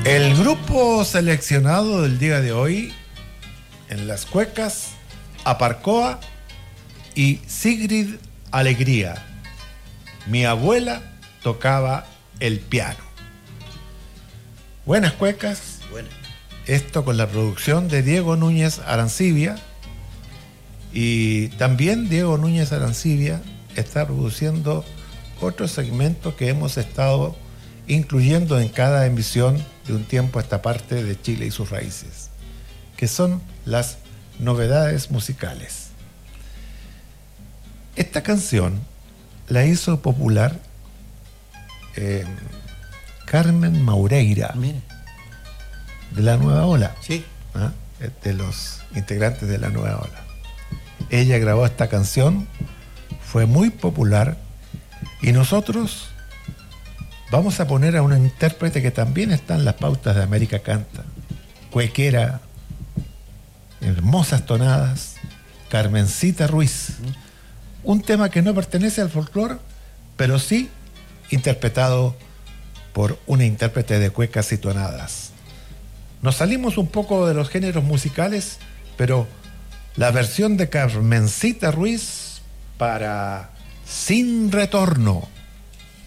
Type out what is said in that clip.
El grupo seleccionado del día de hoy en las cuecas, Aparcoa y Sigrid Alegría. Mi abuela tocaba el piano. Buenas cuecas. Buenas. Esto con la producción de Diego Núñez Arancibia. Y también Diego Núñez Arancibia está produciendo otro segmento que hemos estado incluyendo en cada emisión de un tiempo a esta parte de Chile y sus raíces, que son las novedades musicales. Esta canción la hizo popular Carmen Maureira, Mire. de La Nueva Ola. Sí. ¿Ah? De los integrantes de La Nueva Ola. Ella grabó esta canción, fue muy popular, y nosotros vamos a poner a una intérprete que también está en las pautas de América Canta, cuequera, hermosas tonadas, Carmencita Ruiz. Un tema que no pertenece al folclore, pero sí interpretado por una intérprete de cuecas y tonadas. Nos salimos un poco de los géneros musicales, pero la versión de Carmencita Ruiz para Sin Retorno.